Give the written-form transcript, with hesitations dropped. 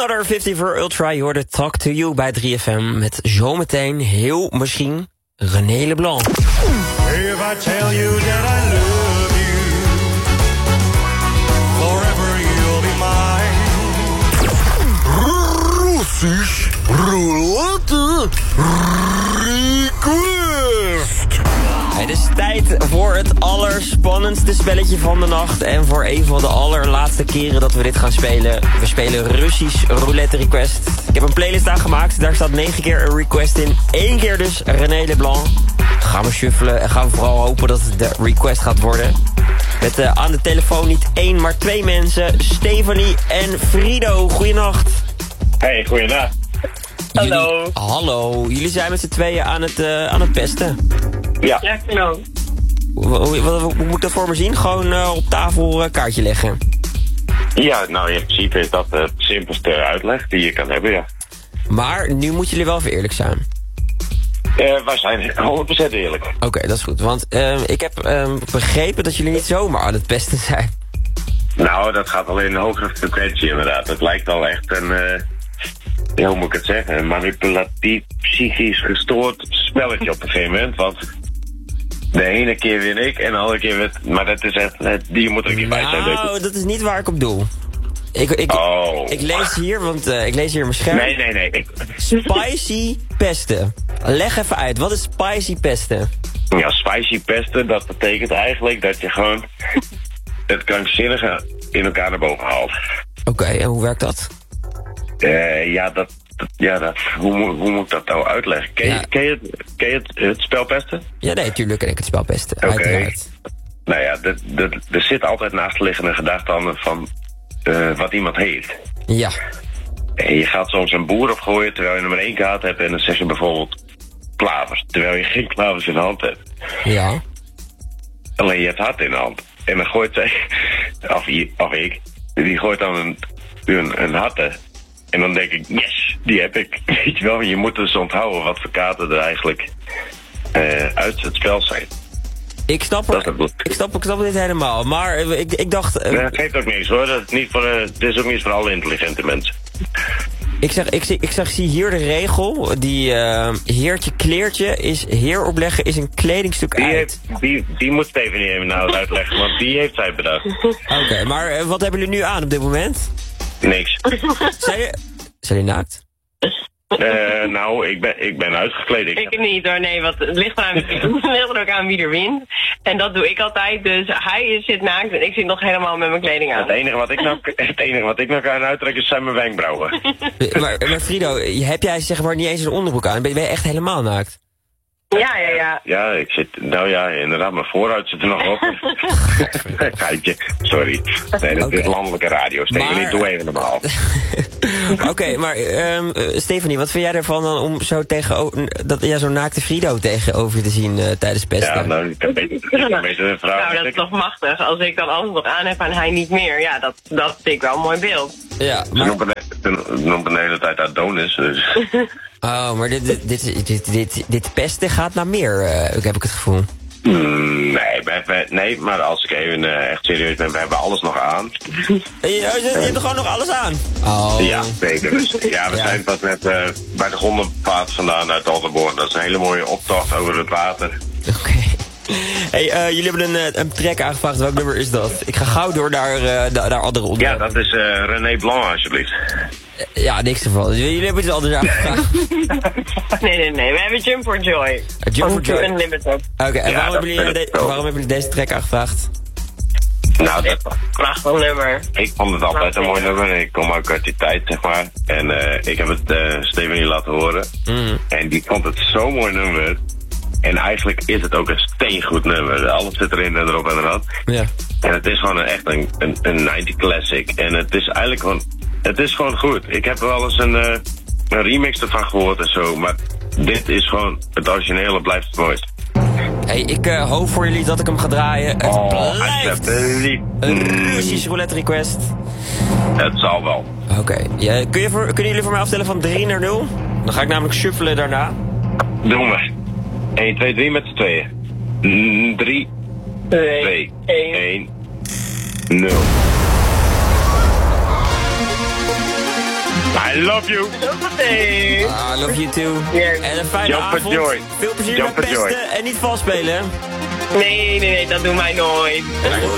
Another 54 Ultra, je hoorde Talk to You bij 3FM... met zometeen heel misschien René Leblanc. If I tell you that I love you, forever you'll be mine. Russisch roulette request. Het is tijd voor het allerspannendste spelletje van de nacht... en voor een van de allerlaatste keren dat we dit gaan spelen. We spelen Russisch roulette request. Ik heb een playlist aangemaakt, daar staat 9 keer een request in. 1 keer dus René Leblanc. Gaan we shuffelen en gaan we vooral hopen dat het de request gaat worden. Met aan de telefoon niet 1, maar 2 mensen. Stefanie en Frido, goeienacht. Hey, goeienacht. Hallo. Hallo, jullie zijn met z'n tweeën aan het pesten. Ja, klopt. Hoe moet ik dat voor me zien? Gewoon op tafel kaartje leggen. Ja, nou in principe is dat de simpelste uitleg die je kan hebben, ja. Maar nu moeten jullie wel even eerlijk zijn. Wij zijn 100% eerlijk. Oké, dat is goed. Want ik heb begrepen dat jullie niet zomaar aan het pesten zijn. Nou, dat gaat alleen in een hogere frequentie inderdaad. Het lijkt al echt een, hoe moet ik het zeggen, een manipulatief, psychisch gestoord spelletje op een gegeven moment. Want de ene keer win ik en de andere keer win... Maar dat is echt, die moet er niet bij zijn. Nou, dat is niet waar ik op doe. Ik lees hier, want ik lees hier mijn scherm. Nee. Spicy pesten. Leg even uit, wat is spicy pesten? Ja, spicy pesten, dat betekent eigenlijk dat je gewoon het krankzinnige in elkaar naar boven haalt. Oké, en hoe werkt dat? Hoe moet ik dat nou uitleggen? Ken je het spel pesten? Ja, nee, tuurlijk ken ik het spel pesten. Oké. Nou ja, er zit altijd naastliggende gedachte van wat iemand heeft. Ja. En je gaat soms een boer opgooien terwijl je nummer 1 kaart hebt en dan zeg je bijvoorbeeld klavers, terwijl je geen klavers in de hand hebt. Ja. Alleen je hebt hart in de hand. En dan gooit zij, of ik, die gooit dan een harten. En dan denk ik, yes, die heb ik. Weet je wel, je moet dus onthouden wat voor kaarten er eigenlijk uit het spel zijn. Ik snap het niet helemaal, maar ik dacht... Dat geeft ook niks hoor, het is ook niet voor alle intelligente mensen. Zie hier de regel, die heertje kleertje is heer opleggen is een kledingstuk uit. Die moet Stephanie even nou uitleggen, want die heeft zij bedacht. Oké, maar wat hebben jullie nu aan op dit moment? Niks. Zijn jullie naakt? Nou, ik ben uitgekleed. Ik niet hoor, nee, want het ligt er ook aan wie er wint. En dat doe ik altijd, dus hij zit naakt en ik zit nog helemaal met mijn kleding aan. Het enige wat ik nou kan uittrekken zijn mijn wenkbrauwen. maar Frido, heb jij zeg maar niet eens een onderbroek aan? Ben je echt helemaal naakt? Ja. Ja, ik zit, nou ja, inderdaad, mijn vooruit zit er nog op. Geitje, sorry. Nee, dat is landelijke radio. Stephanie, doe even normaal. Oké, maar Stephanie, wat vind jij ervan dan om zo zo'n naakte Frido tegenover je te zien tijdens pesten? Ja, nou, ik kan beter een vraag. Nou, dat is toch machtig. Als ik dan alles nog aan heb en hij niet meer, ja, dat vind ik wel een mooi beeld. Ja, maar... Ze noemen de hele tijd Adonis, dus... Oh, maar dit pesten gaat naar meer, heb ik het gevoel. Nee, maar als ik even echt serieus ben, we hebben alles nog aan. Je hebt er gewoon nog alles aan? Oh. Ja, zeker. Ja, we zijn pas net bij de Gondelpaard vandaan uit Alderborn. Dat is een hele mooie optocht over het water. Oké. Hey, jullie hebben een track aangevraagd. Welk nummer is dat? Ik ga gauw door naar andere onderwerpen. Ja, dat is René Blanc, alsjeblieft. Ja, niks ervan. Jullie hebben het anders aangevraagd. Nee. We hebben Jump for Joy. Jump for Joy. Unlimited. Oké, en waarom hebben jullie deze track aangevraagd? Nou, dat prachtig nummer. Ik vond het altijd een mooi nummer. Ik kom ook uit die tijd, zeg maar. En ik heb het Stephanie laten horen. En die vond het zo'n mooi nummer. En eigenlijk is het ook een steengoed nummer. Alles zit erin en erop en eraan. Ja. En het is gewoon echt een 90 classic. En het is eigenlijk gewoon... Het is gewoon goed. Ik heb wel eens een remix ervan gehoord en zo. Maar dit is gewoon... Het originele blijft het mooist. Hey, ik hoop voor jullie dat ik hem ga draaien. Het blijft een Russisch roulette request. Het zal wel. Oké. Kunnen jullie voor mij aftellen van 3 naar 0? Dan ga ik namelijk shuffelen daarna. Doen we. 1, 2, 3 met z'n tweeën. 3, 2, 1, 0. love you. Oké. I love you too. Yes. En een fijne Jump for avond. joy. Veel plezier Jump met for joy. pesten en niet valspelen. Nee, dat doen wij nooit. Doei.